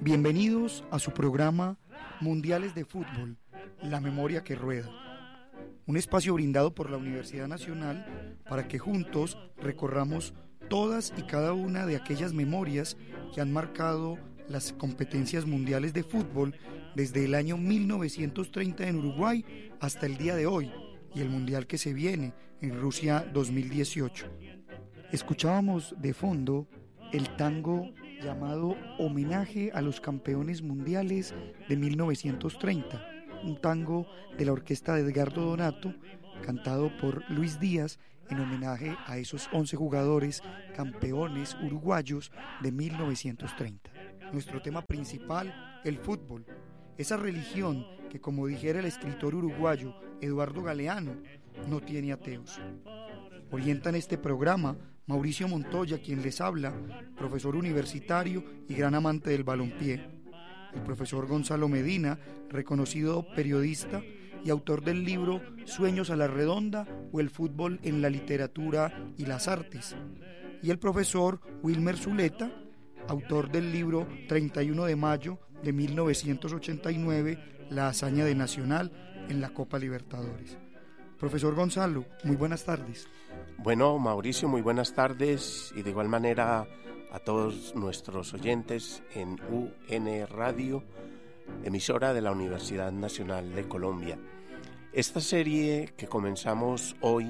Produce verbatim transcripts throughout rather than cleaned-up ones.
Bienvenidos a su programa Mundiales de Fútbol, la memoria que rueda. Un espacio brindado por la Universidad Nacional para que juntos recorramos todas y cada una de aquellas memorias que han marcado las competencias mundiales de fútbol desde el año mil novecientos treinta en Uruguay hasta el día de hoy y el mundial que se viene en Rusia dos mil dieciocho. Escuchábamos de fondo el tango llamado Homenaje a los Campeones Mundiales de mil novecientos treinta, un tango de la orquesta de Edgardo Donato, cantado por Luis Díaz en homenaje a esos once jugadores campeones uruguayos de mil novecientos treinta. Nuestro tema principal, el fútbol, esa religión que, como dijera el escritor uruguayo Eduardo Galeano, no tiene ateos. Orientan este programa Mauricio Montoya, quien les habla, profesor universitario y gran amante del balompié. El profesor Gonzalo Medina, reconocido periodista y autor del libro Sueños a la Redonda o el fútbol en la literatura y las artes. Y el profesor Wilmer Zuleta, autor del libro treinta y uno de mayo de mil novecientos ochenta y nueve, La hazaña de Nacional en la Copa Libertadores. Profesor Gonzalo, muy buenas tardes. Bueno, Mauricio, muy buenas tardes y de igual manera a todos nuestros oyentes en U N Radio, emisora de la Universidad Nacional de Colombia. Esta serie que comenzamos hoy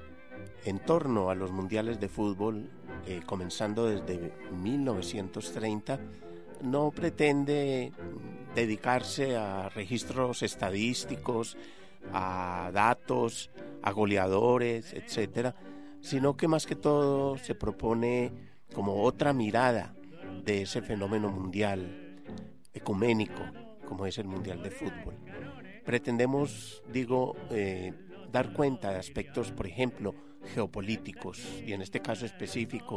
en torno a los mundiales de fútbol, eh, comenzando desde mil novecientos treinta, no pretende dedicarse a registros estadísticos, a datos, a goleadores, etcétera, sino que más que todo se propone como otra mirada de ese fenómeno mundial, ecuménico, como es el Mundial de Fútbol. Pretendemos, digo, eh, dar cuenta de aspectos, por ejemplo, geopolíticos, y en este caso específico,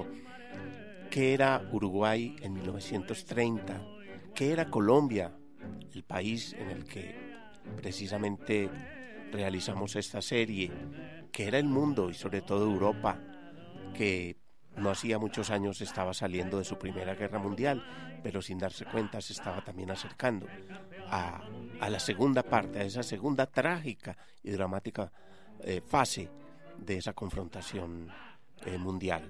qué era Uruguay en mil novecientos treinta, qué era Colombia, el país en el que precisamente realizamos esta serie, que era el mundo y sobre todo Europa, que no hacía muchos años estaba saliendo de su primera guerra mundial, pero sin darse cuenta se estaba también acercando a, a la segunda parte, a esa segunda trágica y dramática eh, fase de esa confrontación eh, mundial.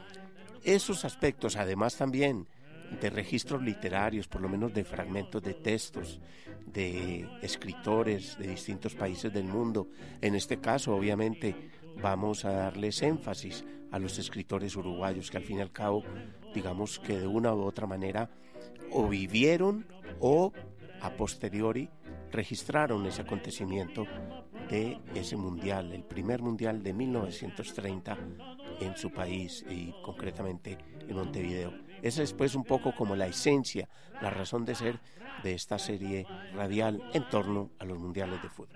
Esos aspectos, además también de registros literarios, por lo menos de fragmentos de textos de escritores de distintos países del mundo. En este caso, obviamente, vamos a darles énfasis a los escritores uruguayos que al fin y al cabo, digamos que de una u otra manera, o vivieron o a posteriori registraron ese acontecimiento de ese mundial, el primer mundial de mil novecientos treinta en su país y concretamente en Montevideo. Esa es pues un poco como la esencia, la razón de ser de esta serie radial en torno a los mundiales de fútbol.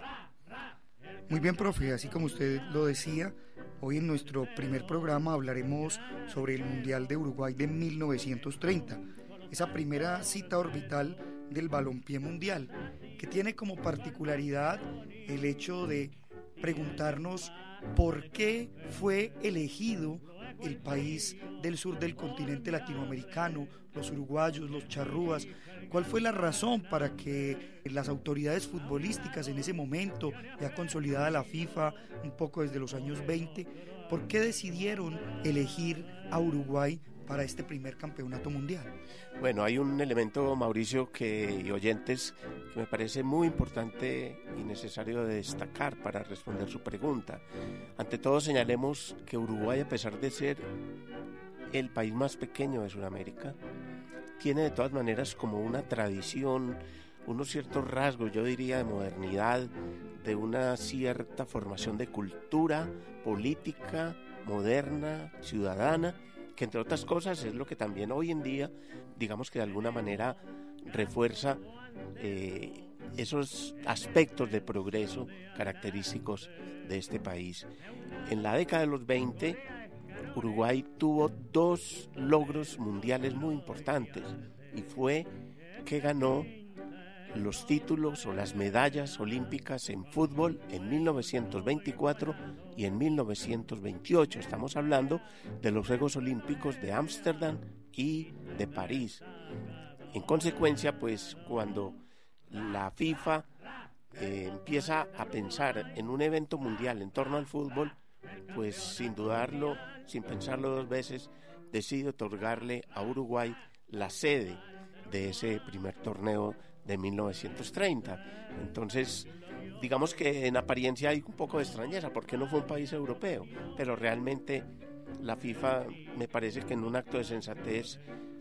Muy bien, profe, así como usted lo decía, hoy en nuestro primer programa hablaremos sobre el Mundial de Uruguay de mil novecientos treinta, esa primera cita orbital del balompié mundial, que tiene como particularidad el hecho de preguntarnos por qué fue elegido el país del sur del continente latinoamericano, los uruguayos, los charrúas. ¿Cuál fue la razón para que las autoridades futbolísticas en ese momento, ya consolidada la FIFA un poco desde los años veinte, por qué decidieron elegir a Uruguay para este primer campeonato mundial? Bueno, hay un elemento, Mauricio, que, y oyentes, que me parece muy importante y necesario de destacar para responder su pregunta. Ante todo, señalemos que Uruguay, a pesar de ser el país más pequeño de Sudamérica, tiene de todas maneras como una tradición, unos ciertos rasgos, yo diría, de modernidad, de una cierta formación de cultura política, moderna, ciudadana, que entre otras cosas es lo que también hoy en día, digamos que de alguna manera refuerza eh, esos aspectos de progreso característicos de este país. En la década de los veinte, Uruguay tuvo dos logros mundiales muy importantes y fue que ganó los títulos o las medallas olímpicas en fútbol en mil novecientos veinticuatro y en mil novecientos veintiocho. Estamos hablando de los Juegos Olímpicos de Ámsterdam y de París. En consecuencia, pues cuando la FIFA eh, empieza a pensar en un evento mundial en torno al fútbol, pues sin dudarlo, sin pensarlo dos veces, decide otorgarle a Uruguay la sede de ese primer torneo de mil novecientos treinta. Entonces, digamos que en apariencia hay un poco de extrañeza, porque no fue un país europeo, pero realmente la FIFA, me parece que en un acto de sensatez,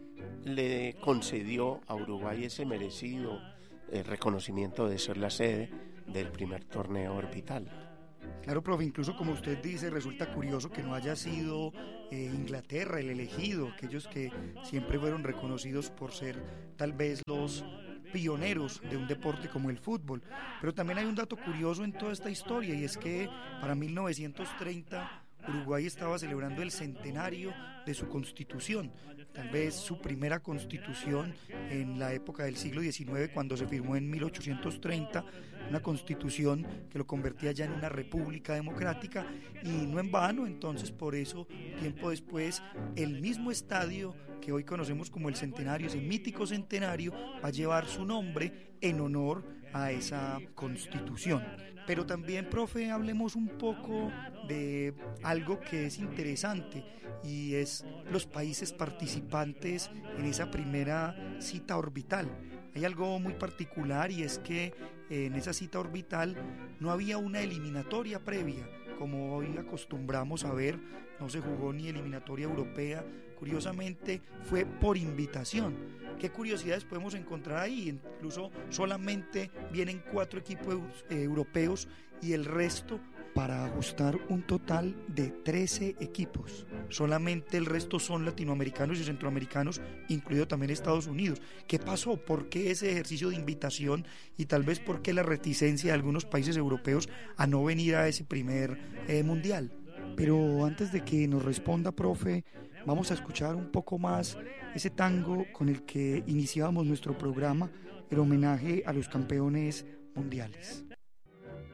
le concedió a Uruguay ese merecido eh, reconocimiento de ser la sede del primer torneo orbital. Claro, profe, incluso como usted dice, resulta curioso que no haya sido eh, Inglaterra el elegido, aquellos que siempre fueron reconocidos por ser tal vez los pioneros de un deporte como el fútbol. Pero también hay un dato curioso en toda esta historia, y es que para mil novecientos treinta Uruguay estaba celebrando el centenario de su constitución, tal vez su primera constitución en la época del siglo diecinueve, cuando se firmó en mil ochocientos treinta, una constitución que lo convertía ya en una república democrática, y no en vano. Entonces, por eso, tiempo después, el mismo estadio que hoy conocemos como el Centenario, ese mítico centenario, va a llevar su nombre en honor a esa constitución. Pero también, profe, hablemos un poco de algo que es interesante, y es los países participantes en esa primera cita orbital. Hay algo muy particular, y es que en esa cita orbital no había una eliminatoria previa, como hoy acostumbramos a ver. No se jugó ni eliminatoria europea, curiosamente fue por invitación. ¿Qué curiosidades podemos encontrar ahí? Incluso solamente vienen cuatro equipos eh, europeos y el resto, para ajustar un total de trece equipos. Solamente el resto son latinoamericanos y centroamericanos, incluido también Estados Unidos. ¿Qué pasó? ¿Por qué ese ejercicio de invitación, y tal vez por qué la reticencia de algunos países europeos a no venir a ese primer eh, mundial? Pero antes de que nos responda, profe, vamos a escuchar un poco más ese tango con el que iniciábamos nuestro programa, el homenaje a los campeones mundiales.